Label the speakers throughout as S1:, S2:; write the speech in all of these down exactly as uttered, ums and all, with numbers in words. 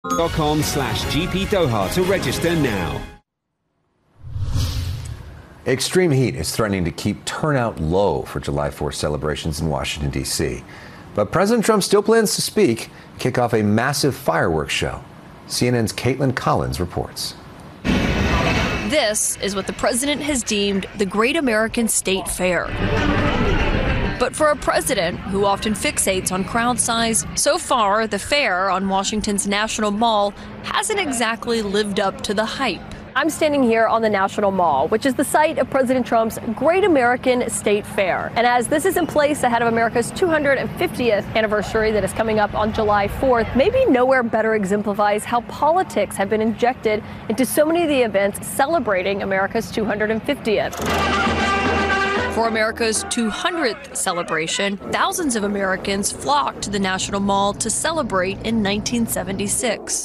S1: dot com slash GP Doha to register now.
S2: Extreme heat is threatening to keep turnout low for July fourth celebrations in Washington, D C. But President Trump still plans to speak, kick off a massive fireworks show. C N N's Caitlin Collins reports.
S3: This is what the president has deemed the Great American State Fair. But for a president who often fixates on crowd size, so far the fair on Washington's National Mall hasn't exactly lived up to the hype.
S4: I'm standing here on the National Mall, which is the site of President Trump's Great American State Fair. And as this is in place ahead of America's two hundred fiftieth anniversary that is coming up on July fourth, maybe nowhere better exemplifies how politics have been injected into so many of the events celebrating America's two hundred fiftieth.
S3: For America's two hundredth celebration, thousands of Americans flocked to the National Mall to celebrate in nineteen seventy-six.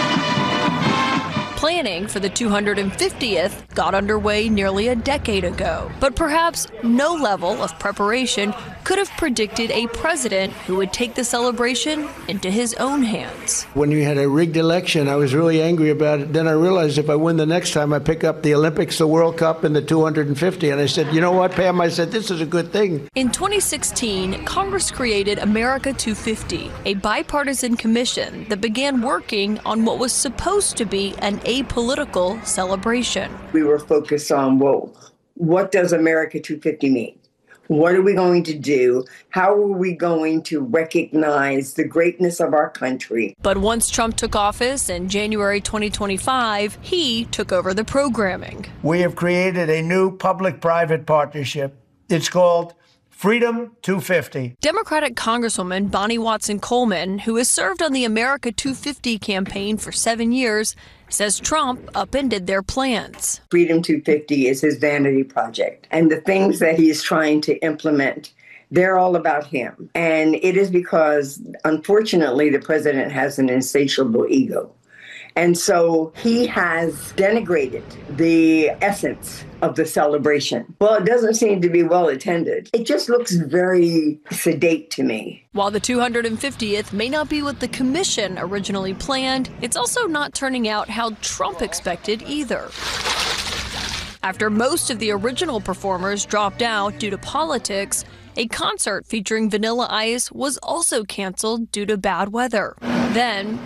S3: Planning for the two hundred fiftieth got underway nearly a decade ago, but perhaps no level of preparation could have predicted a president who would take the celebration into his own hands.
S5: When you had a rigged election, I was really angry about it. Then I realized if I win the next time, I pick up the Olympics, the World Cup, and the two hundred fifty. And I said, you know what, Pam? I said, this is a good thing.
S3: In twenty sixteen, Congress created America two fifty, a bipartisan commission that began working on what was supposed to be an apolitical celebration.
S6: We were focused on, well, what does America two fifty mean? What are we going to do? How are we going to recognize the greatness of our country?
S3: But once Trump took office in January twenty twenty-five, he took over the programming.
S5: We have created a new public-private partnership. It's called Freedom two fifty.
S3: Democratic Congresswoman Bonnie Watson Coleman, who has served on the America two fifty campaign for seven years, says Trump upended their plans.
S6: Freedom two fifty is his vanity project, and the things that he is trying to implement, they're all about him. And it is because, unfortunately, the president has an insatiable ego. And so he has denigrated the essence of the celebration. Well, it doesn't seem to be well attended. It just looks very sedate to me.
S3: While the two hundred fiftieth may not be what the commission originally planned, it's also not turning out how Trump expected either. After most of the original performers dropped out due to politics, a concert featuring Vanilla Ice was also canceled due to bad weather. Then,